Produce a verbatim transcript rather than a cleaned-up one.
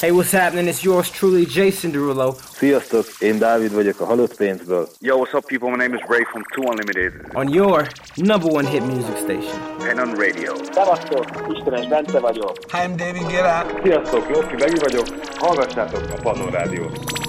Hey, what's happening? It's yours truly, Jason Derulo. Sziasztok, én Dávid vagyok a Halott Pénzből. Yo, what's up, people? My name is Ray from Two Unlimited. On your number one hit music station. Pennon Radio. Szevasztok, Istenes Bence vagyok. Hi, I'm David Guetta. Sziasztok, Lóki Begi vagyok. Hallgassátok a Pannon Rádiót.